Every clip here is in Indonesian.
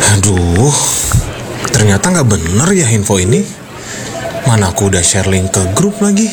Aduh, ternyata nggak bener ya info ini. Mana aku udah share link ke grup lagi.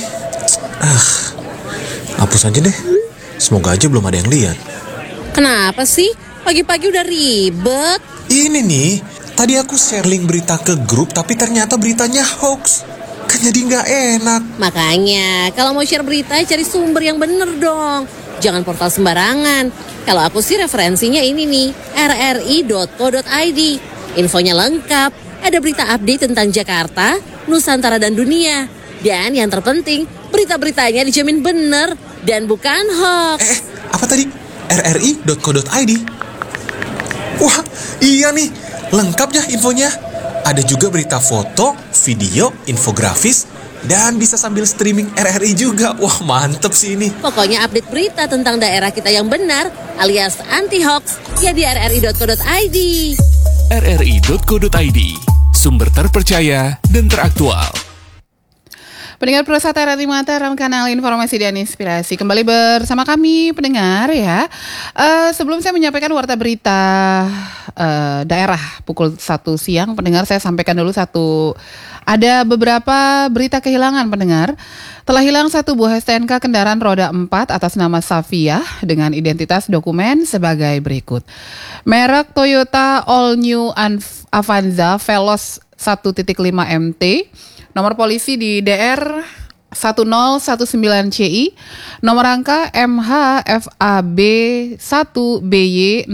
Hapus aja deh. Semoga aja belum ada yang lihat. Kenapa sih? Pagi-pagi udah ribet. Ini nih, tadi aku share link berita ke grup, tapi ternyata beritanya hoax. Kan jadi nggak enak. Makanya, kalau mau share berita, cari sumber yang bener dong. Jangan portal sembarangan. Kalau aku sih referensinya ini nih, rri.co.id. Infonya lengkap, ada berita update tentang Jakarta, Nusantara dan dunia. Dan yang terpenting, berita-beritanya dijamin bener dan bukan hoax. Apa tadi? rri.co.id? Wah, iya nih, lengkap ya infonya. Ada juga berita foto, video, infografis, dan bisa sambil streaming RRI juga. Wah, mantep sih ini. Pokoknya update berita tentang daerah kita yang benar, alias anti-hoax, ya di rri.co.id. rri.co.id, sumber terpercaya dan teraktual. Pendengar Prosata RRI Mataram, kanal informasi dan inspirasi. Kembali bersama kami pendengar ya. Sebelum saya menyampaikan warta berita daerah pukul 1 siang, pendengar, saya sampaikan dulu ada beberapa berita kehilangan pendengar. Telah hilang satu buah STNK kendaraan roda 4 atas nama Safiah dengan identitas dokumen sebagai berikut. Merek Toyota All New Avanza Veloz 1.5 MT. Nomor polisi di DR 1019CI, nomor angka MHFAB 1BY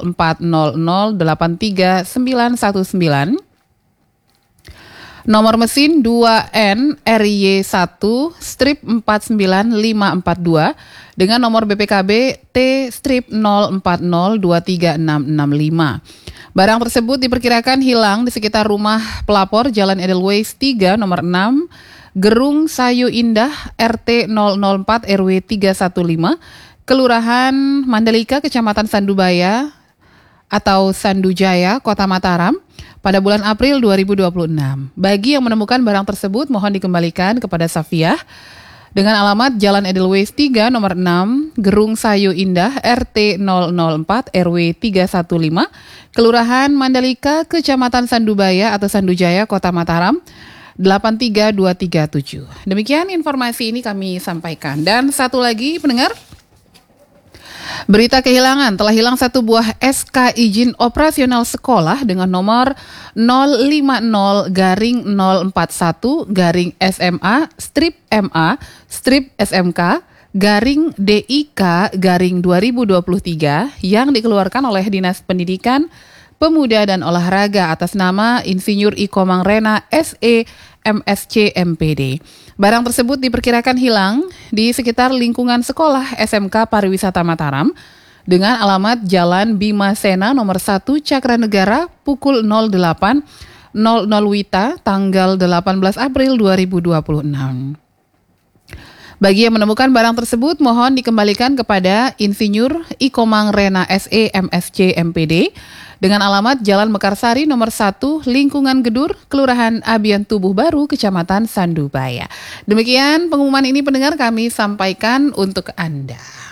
04008399, nomor mesin 2NRY1 strip 49542 dengan nomor BPKB T strip 04023665. Barang tersebut diperkirakan hilang di sekitar rumah pelapor Jalan Edelweiss 3 nomor 6 Gerung Sayu Indah RT 004 RW 315 Kelurahan Mandalika Kecamatan Sandubaya atau Sandujaya Kota Mataram pada bulan April 2026. Bagi yang menemukan barang tersebut mohon dikembalikan kepada Safiah dengan alamat Jalan Edelweiss 3 nomor 6 Gerung Sayu Indah RT 004 RW 315 Kelurahan Mandalika Kecamatan Sandubaya atau Sandujaya Kota Mataram 83237. Demikian informasi ini kami sampaikan. Dan satu lagi pendengar, berita kehilangan, telah hilang satu buah SK izin operasional sekolah dengan nomor 050-041-SMA strip MA strip SMK garing DIK garing 2023 yang dikeluarkan oleh Dinas Pendidikan, Pemuda dan Olahraga atas nama Insinyur Iko Mangrena SE MSC MPD. Barang tersebut diperkirakan hilang di sekitar lingkungan sekolah SMK Pariwisata Mataram dengan alamat Jalan Bima Sena nomor 1 Cakranegara pukul 08.00 WITA tanggal 18 April 2026. Bagi yang menemukan barang tersebut, mohon dikembalikan kepada Insinyur Iko Mangrena SE MSC MPD dengan alamat Jalan Mekarsari nomor 1, Lingkungan Gedur, Kelurahan Abian Tubuh Baru, Kecamatan Sandubaya. Demikian pengumuman ini pendengar kami sampaikan untuk Anda.